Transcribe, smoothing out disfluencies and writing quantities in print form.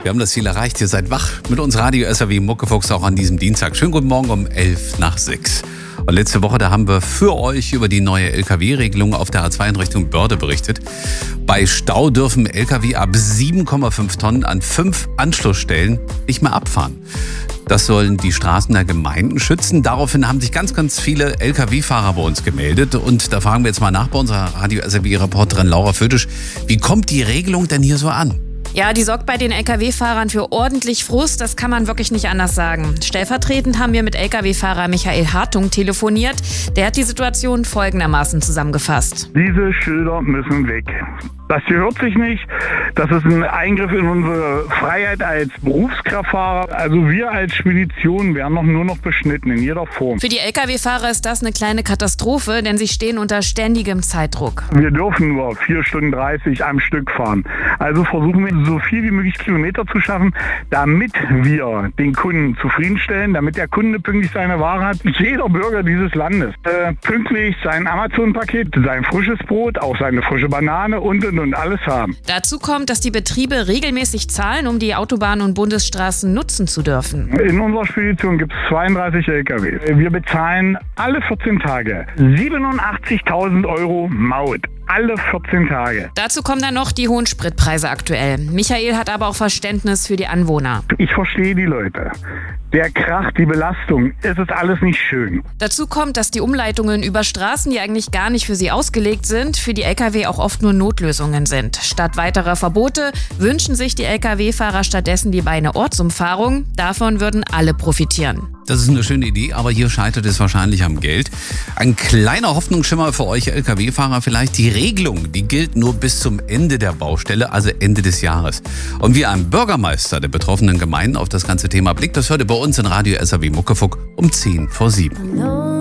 Wir haben das Ziel erreicht. Ihr seid wach mit uns Radio SAW Muckefuchs auch an diesem Dienstag. Schönen guten Morgen um 5:11. Und letzte Woche, da haben wir für euch über die neue LKW-Regelung auf der A2 in Richtung Börde berichtet. Bei Stau dürfen LKW ab 7,5 Tonnen an 5 Anschlussstellen nicht mehr abfahren. Das sollen die Straßen der Gemeinden schützen. Daraufhin haben sich ganz viele LKW-Fahrer bei uns gemeldet. Und da fragen wir jetzt mal nach bei unserer Radio SAW-Reporterin Laura Fötisch. Wie kommt die Regelung denn hier so an? Ja, die sorgt bei den Lkw-Fahrern für ordentlich Frust, das kann man wirklich nicht anders sagen. Stellvertretend haben wir mit Lkw-Fahrer Michael Hartung telefoniert. Der hat die Situation folgendermaßen zusammengefasst. Diese Schilder müssen weg. Das gehört sich nicht. Das ist ein Eingriff in unsere Freiheit als Berufskraftfahrer. Also wir als Spedition werden nur noch beschnitten in jeder Form. Für die Lkw-Fahrer ist das eine kleine Katastrophe, denn sie stehen unter ständigem Zeitdruck. Wir dürfen nur 4 Stunden 30 am Stück fahren. Also versuchen wir so viel wie möglich Kilometer zu schaffen, damit wir den Kunden zufriedenstellen, damit der Kunde pünktlich seine Ware hat. Jeder Bürger dieses Landes pünktlich sein Amazon-Paket, sein frisches Brot, auch seine frische Banane und alles haben. Dazu kommt, dass die Betriebe regelmäßig zahlen, um die Autobahnen und Bundesstraßen nutzen zu dürfen. In unserer Spedition gibt es 32 LKW. Wir bezahlen alle 14 Tage 87.000 Euro Maut. Alle 14 Tage. Dazu kommen dann noch die hohen Spritpreise aktuell. Michael hat aber auch Verständnis für die Anwohner. Ich verstehe die Leute. Der Krach, die Belastung, es ist alles nicht schön. Dazu kommt, dass die Umleitungen über Straßen, die eigentlich gar nicht für sie ausgelegt sind, für die Lkw auch oft nur Notlösungen sind. Statt weiterer Verbote wünschen sich die Lkw-Fahrer stattdessen lieber eine Ortsumfahrung. Davon würden alle profitieren. Das ist eine schöne Idee, aber hier scheitert es wahrscheinlich am Geld. Ein kleiner Hoffnungsschimmer für euch Lkw-Fahrer vielleicht. Die Regelung, die gilt nur bis zum Ende der Baustelle, also Ende des Jahres. Und wie ein Bürgermeister der betroffenen Gemeinden auf das ganze Thema blickt, das hört ihr bei uns in Radio SAW Muckefuck um 6:50.